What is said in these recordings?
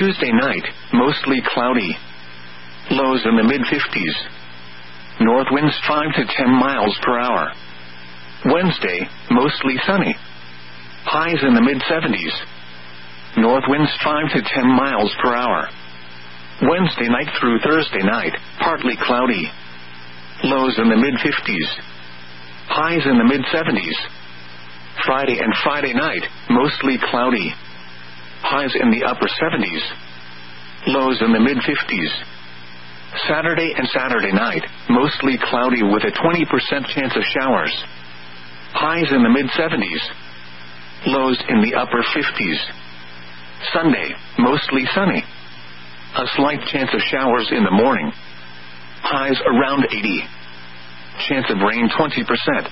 Tuesday night, mostly cloudy. Lows in the mid-50s. North winds 5 to 10 miles per hour. Wednesday, mostly sunny. Highs in the mid-70s. North winds 5 to 10 miles per hour. Wednesday night through Thursday night, partly cloudy. Lows in the mid-50s. Highs in the mid-70s. Friday and Friday night, mostly cloudy. Highs in the upper 70s. Lows in the mid-50s. Saturday and Saturday night, mostly cloudy with a 20% chance of showers. Highs in the mid-70s. Lows in the upper 50s. Sunday, mostly sunny. A slight chance of showers in the morning. Highs around 80. Chance of rain 20%.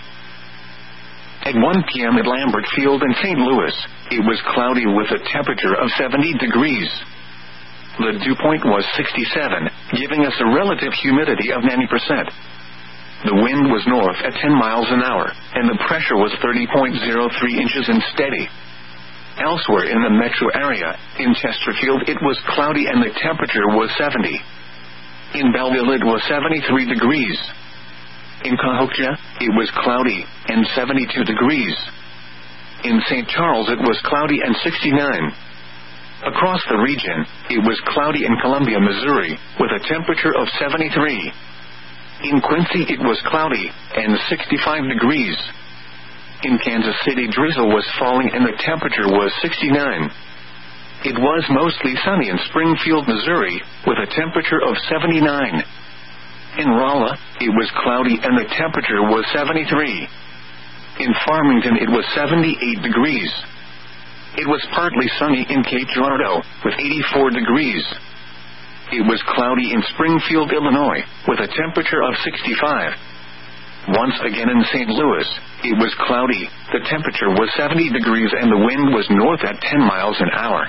At 1 p.m. at Lambert Field in St. Louis, it was cloudy with a temperature of 70 degrees. The dew point was 67, giving us a relative humidity of 90%. The wind was north at 10 miles an hour, and the pressure was 30.03 inches and steady. Elsewhere in the metro area, in Chesterfield it was cloudy and the temperature was 70. In Belleville it was 73 degrees. In Cahokia, it was cloudy and 72 degrees. In St. Charles it was cloudy and 69. Across the region, it was cloudy in Columbia, Missouri, with a temperature of 73. In Quincy it was cloudy and 65 degrees. In Kansas City drizzle was falling and the temperature was 69. It was mostly sunny in Springfield, Missouri, with a temperature of 79. In Rolla, it was cloudy and the temperature was 73. In Farmington it was 78 degrees. It was partly sunny in Cape Girardeau, with 84 degrees. It was cloudy in Springfield, Illinois, with a temperature of 65. Once again in St. Louis, it was cloudy, the temperature was 70 degrees and the wind was north at 10 miles an hour.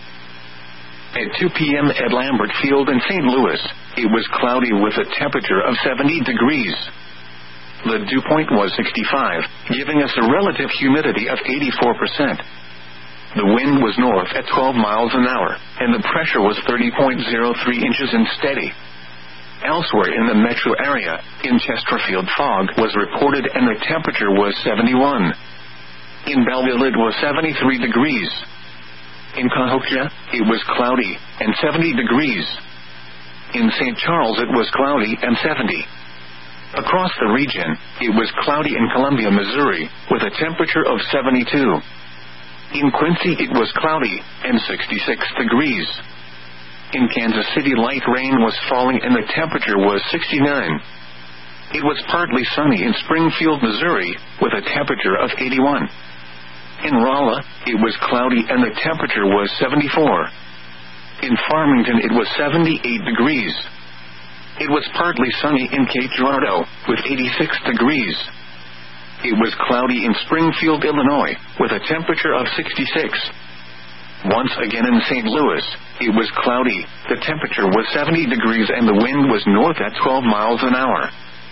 At 2 p.m. at Lambert Field in St. Louis, it was cloudy with a temperature of 70 degrees. The dew point was 65, giving us a relative humidity of 84%. The wind was north at 12 miles an hour, and the pressure was 30.03 inches and steady. Elsewhere in the metro area, in Chesterfield fog was reported and the temperature was 71. In Belleville it was 73 degrees. In Cahokia, it was cloudy and 70 degrees. In St. Charles it was cloudy and 70. Across the region, it was cloudy in Columbia, Missouri, with a temperature of 72. In Quincy it was cloudy and 66 degrees. In Kansas City light rain was falling and the temperature was 69. It was partly sunny in Springfield, Missouri, with a temperature of 81. In Rolla, it was cloudy and the temperature was 74. In Farmington it was 78 degrees. It was partly sunny in Cape Girardeau, with 86 degrees. It was cloudy in Springfield, Illinois, with a temperature of 66. Once again in St. Louis, it was cloudy, the temperature was 70 degrees and the wind was north at 12 miles an hour.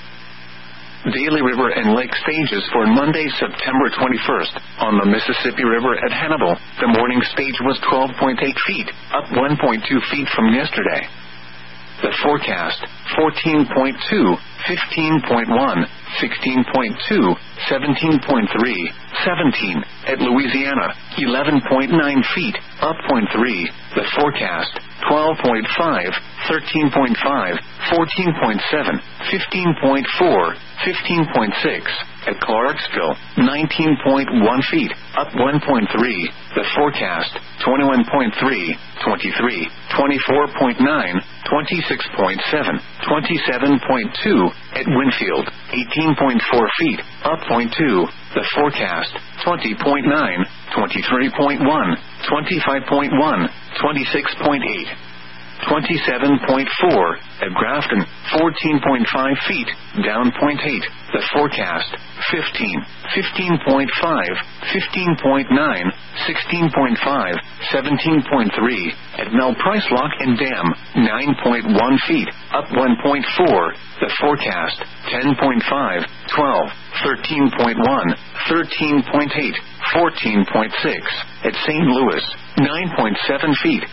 Daly River and Lake stages for Monday, September 21st. On the Mississippi River at Hannibal, the morning stage was 12.8 feet, up 1.2 feet from yesterday. The forecast, 14.2, 15.1, 16.2, 17.3, 17. At Louisiana, 11.9 feet, up 0.3. The forecast, 12.5, 13.5, 14.7, 15.4, 15.6. At Clarksville, 19.1 feet, up 1.3. The forecast, 21.3, 23, 24.9, 26.7, 27.2. At Winfield, 18.4 feet, up 0.2. The forecast, 20.9, 23.1, 25.1, 26.8. 27.4. At Grafton, 14.5 feet, down 0.8. The forecast, 15, 15.5, 15.9, 16.5, 17.3. At Mel Price Lock and Dam, 9.1 feet, up 1.4. The forecast, 10.5, 12, 13.1, 13.8, 14.6. At St. Louis, 9.7 feet,